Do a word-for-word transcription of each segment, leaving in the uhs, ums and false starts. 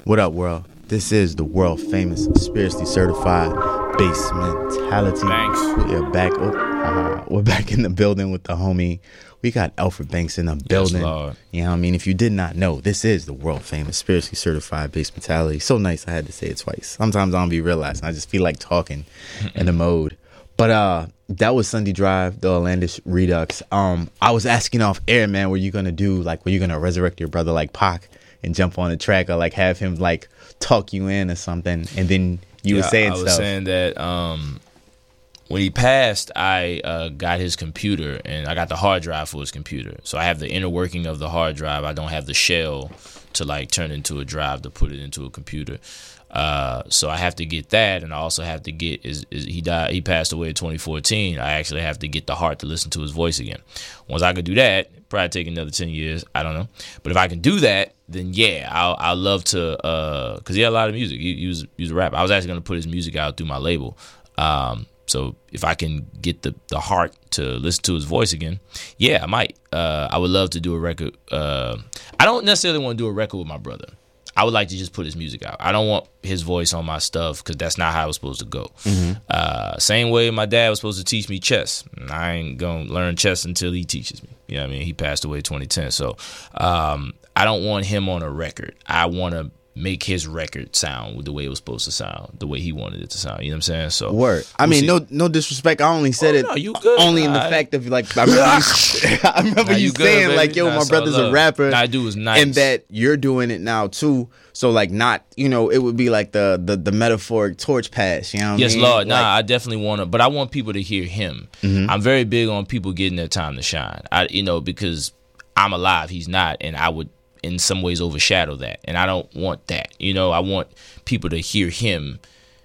What up, world? This is the world famous, spiritually certified Bass Mentality. Thanks. We're back. Oh, uh, we're back in the building with the homie. We got Alfred Banks in the building. Yes, Lord. You know what I mean? If you did not know, this is the world famous, spiritually certified Bass Mentality. So nice, I had to say it twice. Sometimes I don't be realizing. I just feel like talking in the mode. But uh, that was Sunday Drive, the Orlandish Redux. Um, I was asking off air, man, were you gonna do like, were you gonna resurrect your brother like Pac and jump on the track, or like have him like talk you in or something? And then you yeah, were saying I was stuff. saying that um, when he passed, I uh, got his computer and I got the hard drive for his computer. So I have the inner working of the hard drive. I don't have the shell to like turn into a drive to put it into a computer. Uh, so I have to get that, and I also have to get is, is he died. He passed away in twenty fourteen. I actually have to get the heart to listen to his voice again. Once I could do that, it'd probably take another ten years. I don't know, but if I can do that, then yeah, I'll I love to. Uh, cause he had a lot of music. He, he was he was a rapper. I was actually gonna put his music out through my label. Um, so if I can get the the heart to listen to his voice again, yeah, I might. Uh, I would love to do a record. Uh, I don't necessarily want to do a record with my brother. I would like to just put his music out. I don't want his voice on my stuff because that's not how it was supposed to go. Mm-hmm. Uh, same way my dad was supposed to teach me chess. I ain't going to learn chess until he teaches me. You know what I mean? He passed away twenty ten. So um, I don't want him on a record. I want to make his record sound with the way it was supposed to sound, the way he wanted it to sound. You know what I'm saying? So word. I we'll mean, see. no, no disrespect. I only said Oh, it no, you good. only in the Nah, fact of like. I remember you, I remember Nah, you, you good, saying baby. like, "Yo, Nah, my it's brother's all a love. rapper." Nah, dude was nice. And that you're doing it now too. So like, not, you know, it would be like the the, the metaphoric torch pass. You know what Yes, I mean? Lord. Nah, Like, I definitely want to, but I want people to hear him. Mm-hmm. I'm very big on people getting their time to shine. I, you know, because I'm alive, he's not, and I would, in some ways, overshadow that, and I don't want that. You know, I want people to hear him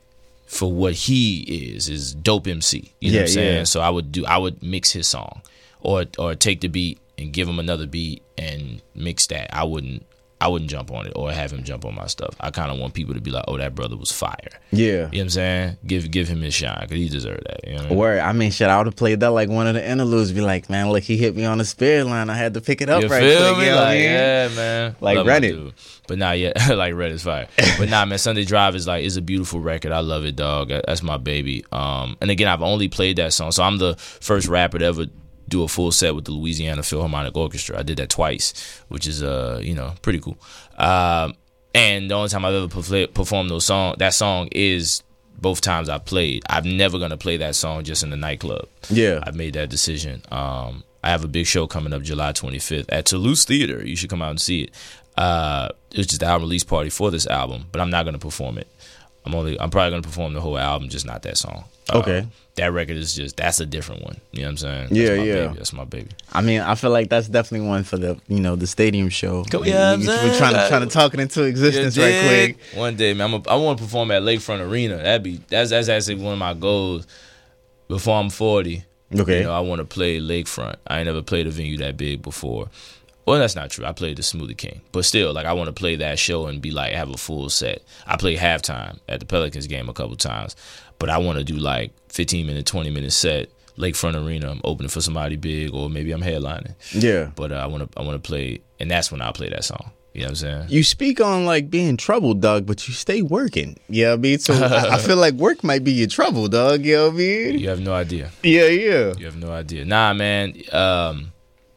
for what he is, is dope M C. You know Yeah, what I'm saying? yeah. So I would do, I would mix his song, or or take the beat and give him another beat and mix that. I wouldn't. I wouldn't jump on it or have him jump on my stuff. I kind of want people to be like, "Oh, that brother was fire." yeah. You know what I'm saying? Give give him his shine because he deserved that. You know what I mean? Word. I mean, shit, I would have played that like one of the interludes. Be like, man, look, he hit me on the spirit line. I had to pick it up You right feel quick. me? You know what I Like, mean? yeah, man. Like, Love run my it. dude. But not yet. Like, Red is fire. But nah, man, Sunday Drive is like, it's a beautiful record. I love it, dog. That's my baby. Um, and again, I've only played that song. So I'm the first rapper to ever do a full set with the Louisiana Philharmonic Orchestra. I did that twice, which is, uh, you know, pretty cool. Um, and the only time I've ever perf- performed those song, that song is both times I've played. I'm never going to play that song just in the nightclub. Yeah. I've made that decision. Um, I have a big show coming up July twenty-fifth at Toulouse Theater. You should come out and see it. Uh, it's just the album release party for this album, but I'm not going to perform it. I'm only. I'm probably going to perform the whole album, just not that song. Uh, Okay. That record is just, that's a different one. You know what I'm saying? That's Yeah, my yeah. Baby. That's my baby. I mean, I feel like that's definitely one for the, you know, the stadium show. Go- We- yeah, I'm we- saying? We're trying to trying to talk it into existence You right dig? quick. One day, man. I'm a, I want to perform at Lakefront Arena. That'd be that's that's actually one of my goals. Before I'm forty, Okay. you know, I want to play Lakefront. I ain't never played a venue that big before. Well, that's not true. I played the Smoothie King, but still, like, I want to play that show and be like, have a full set. I played halftime at the Pelicans game a couple times, but I want to do like fifteen minute, twenty minute set. Lakefront Arena. I'm opening for somebody big, or maybe I'm headlining. Yeah. But uh, I want to, I want to play, and that's when I'll play that song. You know what I'm saying? You speak on like being troubled, dog, but you stay working. You know what I mean? So I, I feel like work might be your trouble, dog. You know what I mean? You have no idea. Yeah, yeah. You have no idea. Nah, man. Um,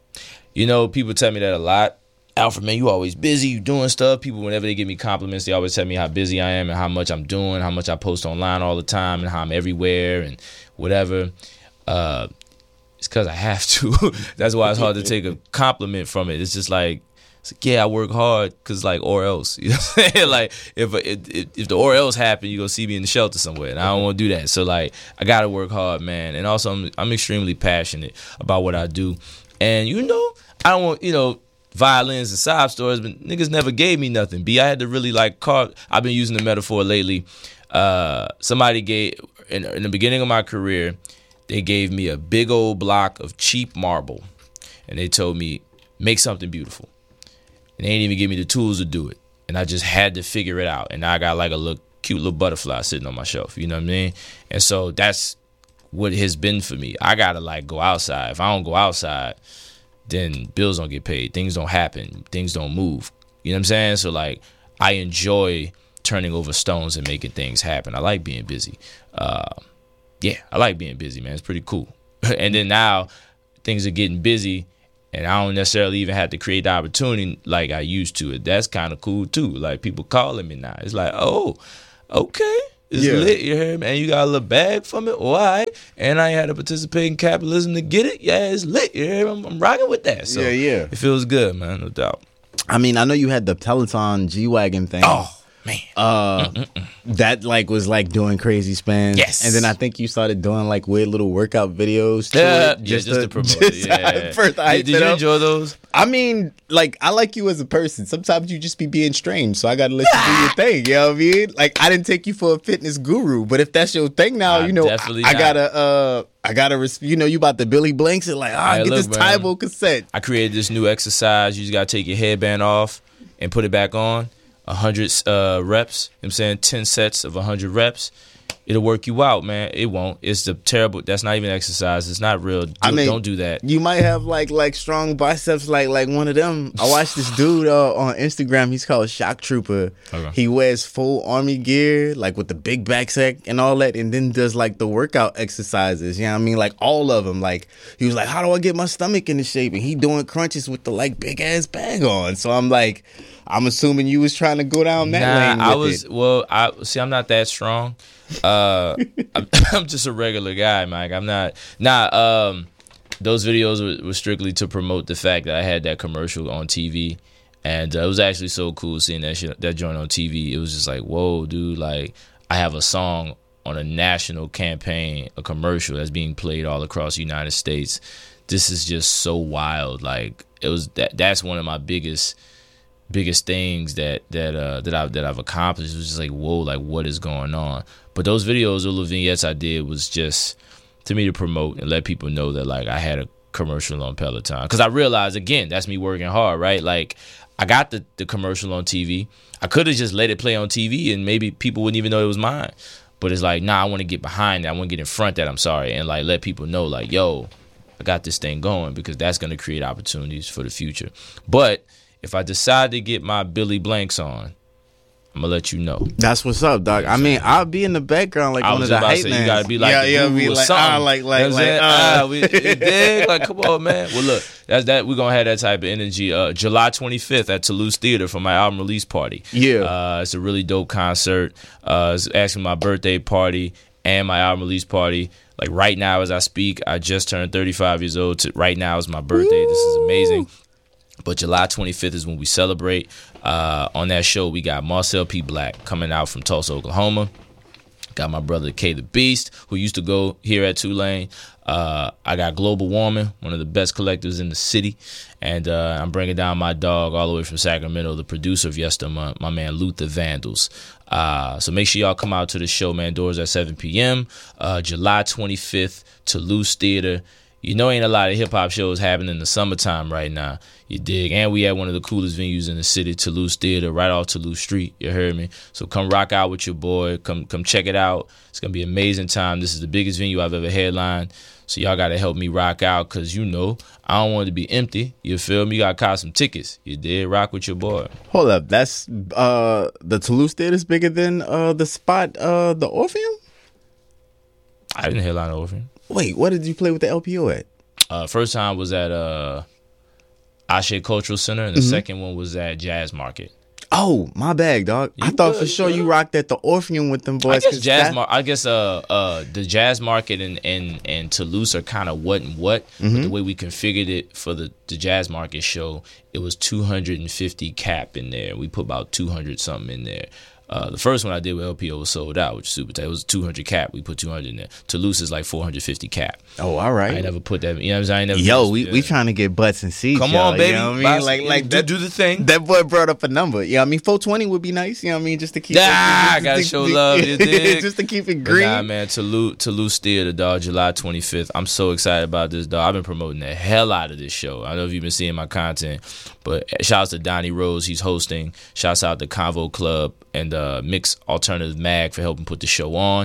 you know, people tell me that a lot. Alfred, man, you always busy. You doing stuff. People, whenever they give me compliments, they always tell me how busy I am and how much I'm doing, how much I post online all the time, and how I'm everywhere and whatever. Uh, it's because I have to. That's why it's hard to take a compliment from it. It's just like, it's like, yeah, I work hard because, like, or else. You know what I'm saying? Like, if, if if the or else happen, you're going to see me in the shelter somewhere. And I don't want to do that. So, like, I got to work hard, man. And also, I'm, I'm extremely passionate about what I do. And, you know, I don't want, you know, violins and sob stories, but niggas never gave me nothing. B, I had to really, like, carve. I've been using the metaphor lately. Uh, somebody gave, in, in the beginning of my career, they gave me a big old block of cheap marble. And they told me, make something beautiful. And they didn't even give me the tools to do it. And I just had to figure it out. And now I got like a little cute little butterfly sitting on my shelf. You know what I mean? And so that's what it has been for me. I got to like go outside. If I don't go outside, then bills don't get paid. Things don't happen. Things don't move. You know what I'm saying? So like, I enjoy turning over stones and making things happen. I like being busy. Uh, yeah, I like being busy, man. It's pretty cool. And then now things are getting busy, and I don't necessarily even have to create the opportunity like I used to. That's kind of cool too. Like people calling me now. It's like, oh, okay. It's Yeah. lit, you hear me? And you got a little bag from it, all right. And I ain't had to participate in capitalism to get it. Yeah, it's lit, you hear me? I'm, I'm rocking with that. So Yeah, yeah. it feels good, man, no doubt. I mean, I know you had the Peloton G-Wagon thing. Oh, man. Uh, that like was like doing crazy spins. Yes. And then I think you started doing like weird little workout videos. To Yeah, it, yeah, just, to, promote it. just Yeah. first to hype Did, did it you up. enjoy those? I mean, like, I like you as a person. Sometimes you just be being strange, so I gotta let you do your thing. You know what I mean? Like, I didn't take you for a fitness guru, but if that's your thing now, Nah, you know, I, definitely I not. gotta, uh, I gotta, res- you know, you about the Billy Blanks and like, ah, Hey, get look, this man. Tybo cassette. I created this new exercise. You just got to take your headband off and put it back on. one hundred uh, reps. You know what I'm saying ten sets of one hundred reps. It'll work you out, man. It won't. It's the terrible. That's not even exercise. It's not real. Do, I mean, don't do that. You might have like like strong biceps, like like one of them. I watched this dude uh, on Instagram. He's called Shock Trooper. Okay. He wears full army gear, like with the big backpack and all that, and then does like the workout exercises. You know what I mean? Like all of them. Like he was like, "How do I get my stomach into shape?" And he doing crunches with the like big ass bag on. So I'm like, I'm assuming you was trying to go down that lane. Nah, I with was. it. Well, I see. I'm not that strong. Uh, I'm, I'm just a regular guy, Mike. I'm not. Nah. Um, those videos were, were strictly to promote the fact that I had that commercial on T V, and uh, it was actually so cool seeing that shit, that joint on T V. It was just like, whoa, dude! Like, I have a song on a national campaign, a commercial that's being played all across the United States. This is just so wild. Like, it was that. That's one of my biggest. biggest things that that uh that I've that I've accomplished. It was just like, whoa, like what is going on? But those videos, those little vignettes I did was just to me to promote and let people know that like I had a commercial on Peloton. Because I realized again, that's me working hard, right? Like I got the, the commercial on T V. I could have just let it play on T V and maybe people wouldn't even know it was mine. But it's like, nah, I want to get behind that. I want to get in front of that, I'm sorry, and like let people know like, yo, I got this thing going, because that's gonna create opportunities for the future. But if I decide to get my Billy Blanks on, I'm gonna let you know. That's what's up, dog. I mean, I'll be in the background like I one was of the about to hype say, man. you gotta be like yeah, the yeah, guru be or like, something. ah, like, like, You know what I'm like, saying? ah. Ah, we, you dig? Like, come on, man. Well, look, that's that. We're gonna have that type of energy. Uh, July twenty-fifth at Toulouse Theater for my album release party. Yeah. uh, it's a really dope concert. Uh, it's actually my birthday party and my album release party. Like right now, as I speak, I just turned thirty-five years old. To, right now is my birthday. Woo! This is amazing. But July twenty-fifth is when we celebrate. Uh, on that show, we got Marcel P. Black coming out from Tulsa, Oklahoma. Got my brother K the Beast, who used to go here at Tulane. Uh, I got Global Warming, one of the best collectives in the city. And uh, I'm bringing down my dog all the way from Sacramento, the producer of Yester, my, my man Luther Vandals. Uh, so make sure y'all come out to the show, man. Doors at seven p.m. Uh, July twenty-fifth, Toulouse Theater. You know, ain't a lot of hip hop shows happening in the summertime right now. You dig? And we had one of the coolest venues in the city, Toulouse Theater, right off Toulouse Street. You heard me? So come rock out with your boy. Come come check it out. It's going to be an amazing time. This is the biggest venue I've ever headlined. So y'all got to help me rock out, because, you know, I don't want it to be empty. You feel me? You got to cop some tickets. You did? Rock with your boy. Hold up, that's uh the Toulouse Theater's bigger than uh the spot uh the Orpheum? I didn't headline Orpheum. Wait, what did you play with the L P O at? Uh, first time was at uh, Ashe Cultural Center, and the mm-hmm. second one was at Jazz Market. Oh, my bag, dog. You I thought good, for sure you, you rocked at the Orpheum with them boys. I guess Jazz that- Mar- I guess uh uh the Jazz Market and and, and Toulouse are kind of what and what. Mm-hmm. But the way we configured it for the, the Jazz Market show, it was two hundred fifty cap in there. We put about two hundred something in there. Uh, the first one I did with L P O was sold out, which is super tight. It was two hundred cap. We put two hundred in there. Toulouse is like four hundred fifty cap. Oh, all right. I ain't never put that. You know what I'm saying? I ain't never Yo, just, we, yeah. we trying to get butts and seats. Come y'all, on, baby. You know what I Buy mean? some- Like, like do, that, do the thing. That boy brought up a number. Yeah, I mean, four twenty would be nice. You know what I mean? Just to keep. Ah, just, gotta just, show just, love, you dig? Just to keep it But green. Nah, man, Toulouse, Toulouse Theater, dog, July twenty-fifth. I'm so excited about this, dog. I've been promoting the hell out of this show. I don't know if you've been seeing my content, but shouts to Donnie Rose. He's hosting. Shouts out to Convo Club and uh, Mix Alternative Mag for helping put the show on.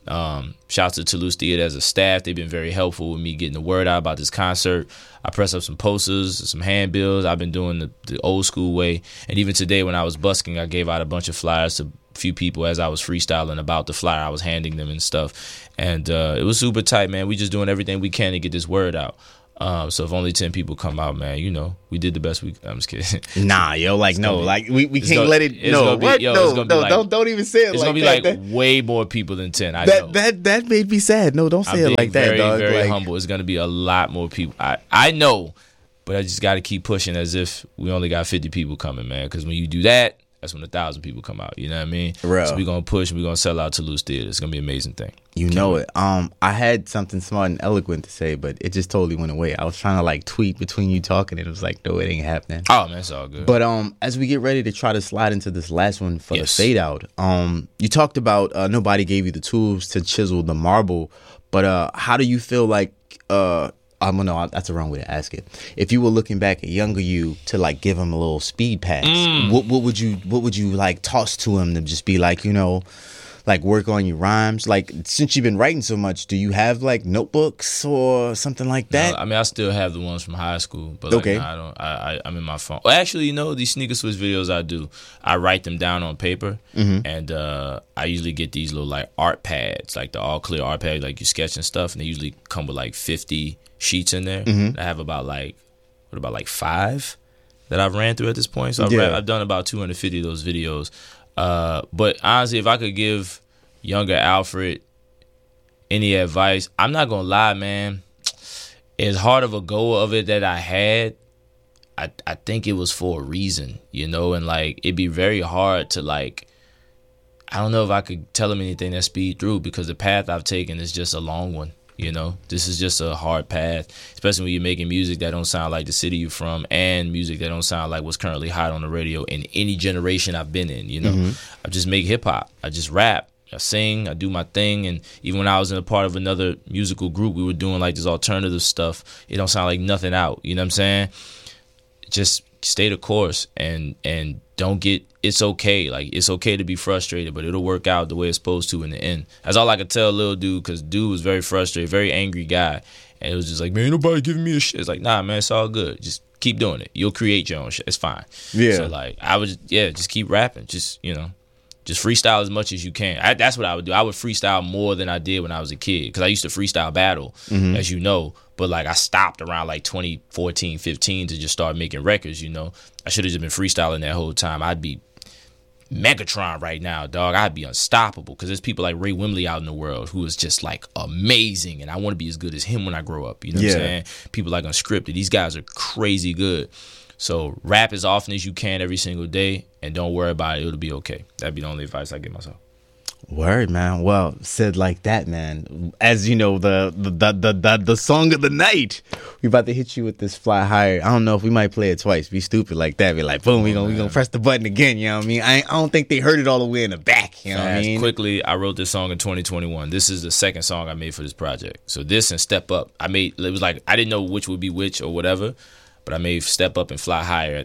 Um, shouts to Toulouse Theater as a staff. They've been very helpful with me getting the word out about this concert. I pressed up some posters, some handbills. I've been doing the, the old school way. And even today when I was busking, I gave out a bunch of flyers to a few people as I was freestyling about the flyer. I was handing them and stuff. And uh, it was super tight, man. We just doing everything we can to get this word out. Um, so if only ten people come out, man, you know, we did the best we. I'm just kidding. Nah, yo, like no, be, like we, we can't gonna, let it. No, be, what? Yo, no, no, like, don't don't even say it it's like gonna be that. like that, way more people than ten. I that know. that that made me sad. No, don't say I'm it being like that, very, dog. Very like, humble. It's gonna be a lot more people. I I know, but I just got to keep pushing as if we only got fifty people coming, man. Because when you do that, that's when a thousand people come out. You know what I mean? Real. So we're gonna push. We're gonna sell out Toulouse Theater. It's gonna be an amazing thing. You Can't know wait. it. Um, I had something smart and eloquent to say, but it just totally went away. I was trying to like tweet between you talking, and it was like, no, it ain't happening. Oh man, it's all good. But um, as we get ready to try to slide into this last one for yes. the fade out, um, you talked about uh, nobody gave you the tools to chisel the marble, but uh, how do you feel like uh? I'm gonna know that's the wrong way to ask it. If you were looking back at younger you to like give him a little speed pass, mm. what what would you what would you like toss to him to just be like, you know, like work on your rhymes? Like since you've been writing so much, do you have like notebooks or something like that? No, I mean, I still have the ones from high school, but like, okay, nah, I don't. I, I I'm in my phone. Well, actually, you know, these Sneaker Switch videos I do, I write them down on paper, mm-hmm. and uh, I usually get these little like art pads, like the all clear art pad, like you sketch and stuff, and they usually come with like fifty sheets in there. Mm-hmm. I have about like what about like five that I've ran through at this point. So I've, yeah. ran, I've done about two hundred fifty of those videos. Uh, but honestly, if I could give younger Alfred any advice, I'm not gonna lie, man. As hard of a go of it that I had, I I think it was for a reason, you know, and like it'd be very hard to like. I don't know if I could tell him anything that speed through because the path I've taken is just a long one. You know, this is just a hard path, especially when you're making music that don't sound like the city you're from and music that don't sound like what's currently hot on the radio in any generation I've been in. You know, mm-hmm. I just make hip hop. I just rap. I sing. I do my thing. And even when I was in a part of another musical group, we were doing like this alternative stuff. It don't sound like nothing out. You know what I'm saying? Just stay the course and and don't get. It's okay. Like, it's okay to be frustrated, but it'll work out the way it's supposed to in the end. That's all I could tell Lil Dude, because Dude was very frustrated, very angry guy. And it was just like, man, ain't nobody giving me a shit. It's like, nah, man, it's all good. Just keep doing it. You'll create your own shit. It's fine. Yeah. So, like, I would, yeah, just keep rapping. Just, you know, just freestyle as much as you can. I, that's what I would do. I would freestyle more than I did when I was a kid, because I used to freestyle battle, mm-hmm. as you know. But, like, I stopped around, like, twenty fourteen, fifteen to just start making records, you know. I should have just been freestyling that whole time. I'd be Megatron right now, dog. I'd be unstoppable because there's people like Ray Wimley out in the world who is just like amazing, and I want to be as good as him when I grow up. You know yeah. what I'm saying? People like Unscripted. These guys are crazy good. So rap as often as you can every single day, and don't worry about it. It'll be okay. That'd be the only advice I give myself. Word, man. Well, said like that, man. As you know, the the, the the the the song of the night. We about to hit you with this Fly Higher. I don't know if we might play it twice. Be stupid like that. Be like, boom, we gonna we gonna press the button again. You know what I mean? I I don't think they heard it all the way in the back. You know Fast, what I mean? Quickly, I wrote this song in twenty twenty-one. This is the second song I made for this project. So this and Step Up, I made. It was like I didn't know which would be which or whatever. But I made Step Up and Fly Higher